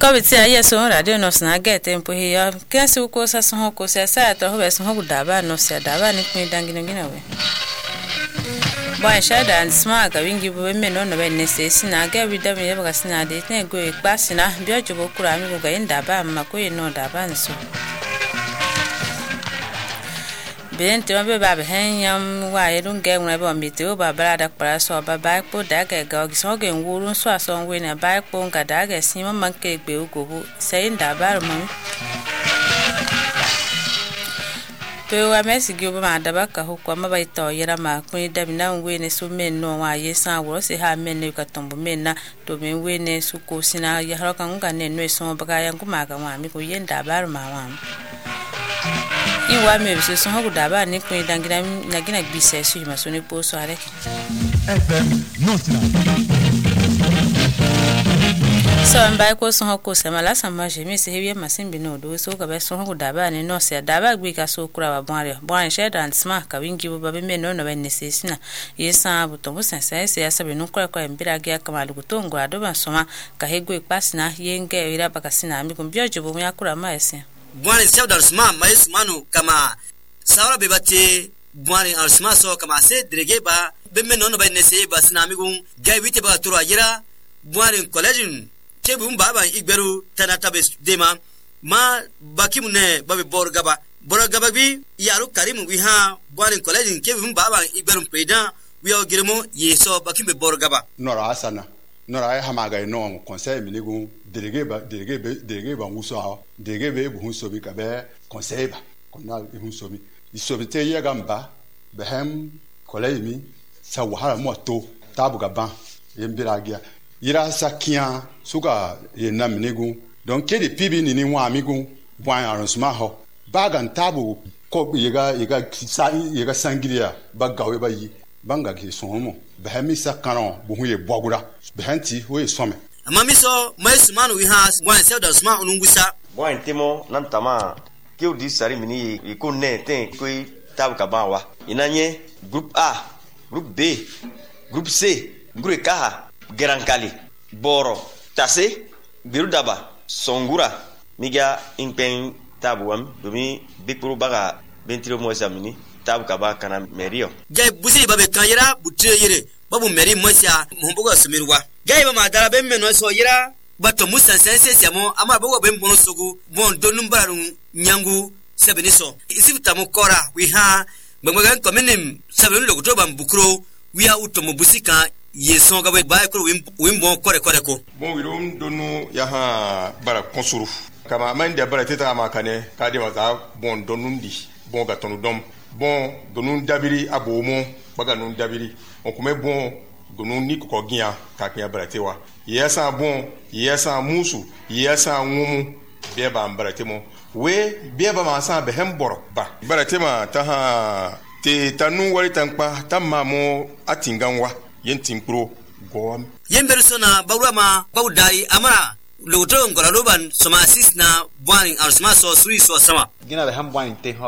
Kabiti aye so radio no na get tempo here. Kesi uko sa so ko se sa to ho be so ho daba no se daba ni kun dangino ngina we. Boy shada and smart ka wingi bo me no no be ne se sina ga wi da me ba sina de na go e pa sina bi ojo bo kura mi go ga inda ba ma ko e no daba nso. Bente mabe ba behenyam wa yedun ge nwa ba mi te o ba bra da para so ba ba po da ga ga so ge nwurun so aso nwe na ba po nga da ga sin ma nke gbe ugobu se nda ba ro mam pe wa mesi ge ba da ba ka ho kwa ma ba ito yera ma kun da bi na nwe ne so men no wa ye san wo se ha men ne ka tombo men na to men we ne su ko sina ya ro kan nga ne no so ba ga yan ku ma ga wa mi ko ye nda ba ro ma wa Iwa me se so ho daba ni kun dangira na gina gbise su ma so ni po so are FM Notna so mba ko so ho ko se mala sama je mi se hewie masin bi no do so ka be so ho daba ni no se daba gbi ka so kura ba bon she dan sma ka wingi bo be me no no be ne se sina yesa bu to musan se ya sabe no kwa kwa mbira ga ka malu to ngwa do ba soma ka hego ipasina yenge ira ba ka sina mi kun bioje bo mu yakura ma ese Bwani chef d'arrondissement mais manu kama sawra bebate bwani arrondissement so kama se délégué ba bemme non ba nese ba sinamigun gay wite ba turo ajira bwani college kebum baba igberu tanata be dema ma bakimune babe borgaba bi yaru karim wi ha bwani college kebum baba igberu president wi o giremo yeso bakimbe borgaba nora asana nora hamaga no conseil minigun délégué ba nguso délégué be bu sobi ka be conseil ba konna bu sobi isobi te ye gamba be hem collègue mi sa wahala moto tabu ga ban yembira gia ira sakia suka ye na minigun donc ke de pibi ni wa amigun point arrangement ho bagan tabu ko yega sangiria ba gawe ba yi banga ki somo be hemi sakano bu ye bogura be hanti ho ye some amamiso mais manu wi ha bwan chef d'arrondissement onungusa bwan temo nantama ke odi sari mini ko ne ten ko tab ka ban wa inanye groupe A groupe B groupe C groupe K Gerankali Boro Tase Birudaba Songura miga impen tabuam domi bipuru baga bentiro moisa mini tab ka ba kana merio jay busi babe kanyera butre yire babu meri moisa mumbugo sumirwa jay ba madara be meno so yira bato musan sense siamo ama bago be mbono sogu bon donum barun nyangu sebeniso isifta mukora wi ha gbagbagan komenim sabenu logoto bambukro wi ha utomo busika yeson ga ba ko wimbo kore ko bon wirum donu ya ha bara konsuru kama mande bara teta makane ka de maza bon donundi bon ga tonu dom bon donun dabiri abomo baga nun dabiri on kuma bon donun ni ko giya ka kiya bara tewa yesa bon yesa musu yesa ngumu be ba bara temo we be ba ma sa be hemboro ba bara tema ta ha te tanu wari tankpa tamma mo atinganwa yentin pro gowam yember sona bawrama bawdari amara logoto ngora roban soma assis na bwani arsma so suri so sama gina be ham bwani te